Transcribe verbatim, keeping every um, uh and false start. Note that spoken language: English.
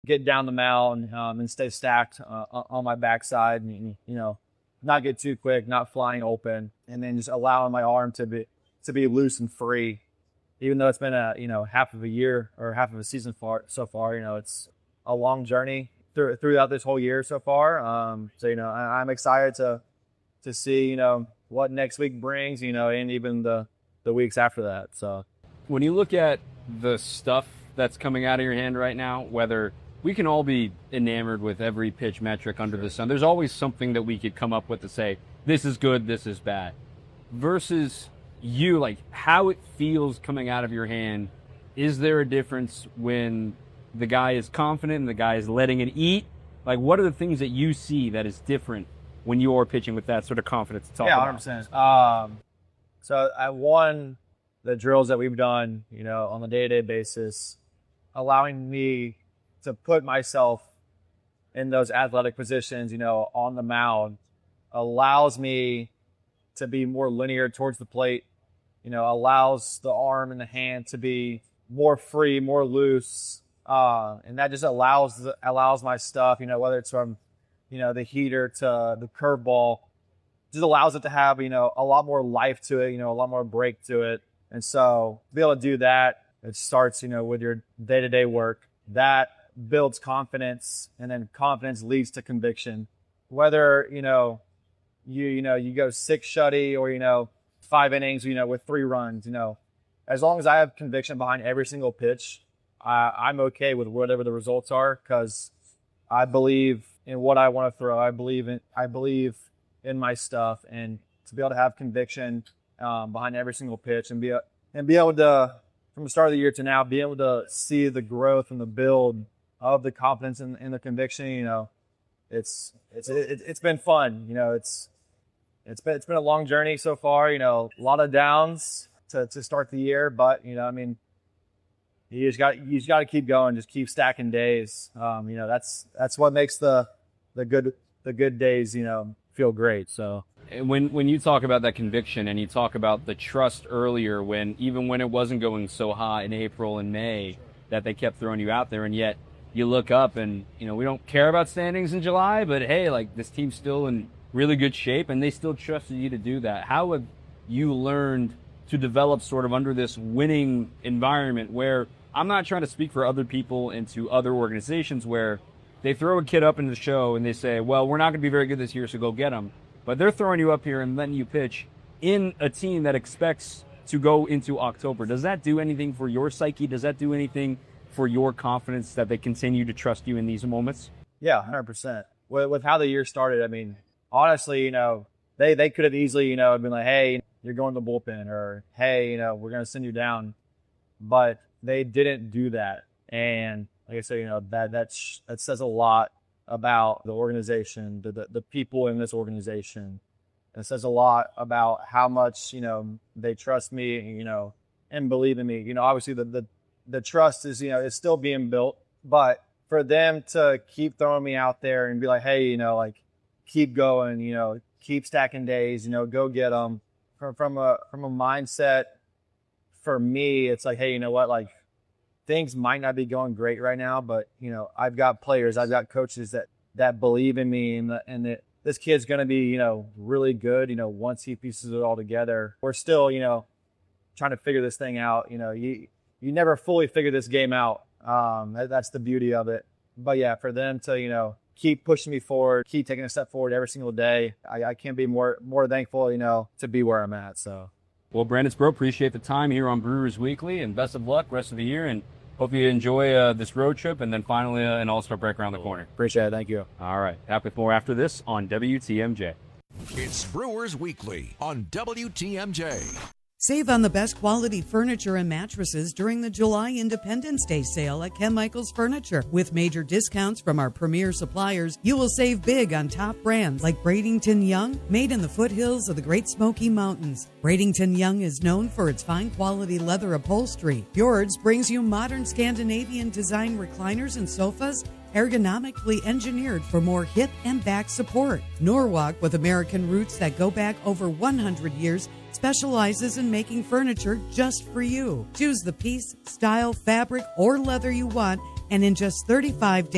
get down the mound um, and stay stacked uh, on my backside, and you know, not get too quick, not flying open, and then just allowing my arm to be to be loose and free. Even though it's been a you know half of a year or half of a season far so far, you know it's a long journey through, throughout this whole year so far. Um, so you know I, I'm excited to to see you know what next week brings, you know, and even the the weeks after that. So when you look at the stuff that's coming out of your hand right now, whether we can all be enamored with every pitch metric under the sun, there's always something that we could come up with to say, this is good, this is bad. Versus you, like how it feels coming out of your hand, is there a difference when the guy is confident and the guy is letting it eat? Like what are the things that you see that is different when you're pitching with that sort of confidence to talk yeah, about? one hundred percent. Um, so I won the drills that we've done, you know, on a day-to-day basis, allowing me to put myself in those athletic positions, you know, on the mound, allows me to be more linear towards the plate, you know, allows the arm and the hand to be more free, more loose. Uh, and that just allows, the, allows my stuff, you know, whether it's from, you know, the heater to the curveball, just allows it to have, you know, a lot more life to it, you know, a lot more break to it. And so to be able to do that, it starts, you know, with your day-to-day work. That builds confidence, and then confidence leads to conviction. Whether, you know, you, you know, you go six shutty or, you know, five innings, you know, with three runs, you know, as long as I have conviction behind every single pitch, I, I'm okay with whatever the results are, because I believe in what I want to throw. I believe in, I believe in my stuff, and to be able to have conviction um, behind every single pitch and be, and be able to, from the start of the year to now, be able to see the growth and the build of the confidence and, and the conviction, you know, it's it's it, it's been fun. You know, it's it's been it's been a long journey so far. You know, a lot of downs to, to start the year, but you know, I mean, you just got you just got to keep going, just keep stacking days. Um, you know, that's that's what makes the the good the good days, you know, feel great. So when when you talk about that conviction and you talk about the trust earlier, when even when it wasn't going so hot in April and May, that they kept throwing you out there, and yet you look up and, you know, we don't care about standings in July, but hey, like this team's still in really good shape and they still trusted you to do that. How have you learned to develop sort of under this winning environment where, I'm not trying to speak for other people into other organizations where they throw a kid up into the show and they say, well, we're not going to be very good this year, so go get them. But they're throwing you up here and letting you pitch in a team that expects to go into October. Does that do anything for your psyche? Does that do anything for your confidence that they continue to trust you in these moments? Yeah, one hundred percent. With, with how the year started, I mean, honestly, you know, they, they could have easily, you know, been like, hey, you're going to the bullpen, or hey, you know, we're going to send you down. But they didn't do that. And like I said, you know, that that's, that says a lot about the organization, the, the, the people in this organization. It says a lot about how much, you know, they trust me, you know, and believe in me. You know, obviously the, the, the trust is, you know, is still being built, but for them to keep throwing me out there and be like, hey, you know, like keep going, you know, keep stacking days, you know, go get them. From, from a, from a mindset for me, it's like, hey, you know what, like things might not be going great right now, but you know, I've got players, I've got coaches that, that believe in me, and the, and that this kid's going to be, you know, really good. You know, once he pieces it all together, we're still, you know, trying to figure this thing out. You know, you, you never fully figure this game out. Um, that, that's the beauty of it. But yeah, for them to, you know, keep pushing me forward, keep taking a step forward every single day, I, I can't be more, more thankful, you know, to be where I'm at. So. Well, Brandon Sproat, appreciate the time here on Brewers Weekly, and best of luck rest of the year, and hope you enjoy uh, this road trip, and then finally uh, an all-star break around the corner. Appreciate it. Thank you. All right. Back with more after this on W T M J. It's Brewers Weekly on W T M J. Save on the best quality furniture and mattresses during the July Independence Day sale at Ken Michaels Furniture. With major discounts from our premier suppliers, you will save big on top brands like Bradington Young, made in the foothills of the Great Smoky Mountains. Bradington Young is known for its fine quality leather upholstery. Fjords brings you modern Scandinavian design recliners and sofas, ergonomically engineered for more hip and back support. Norwalk, with American roots that go back over one hundred years, specializes in making furniture just for you. Choose the piece, style, fabric, or leather you want, and in just thirty-five days,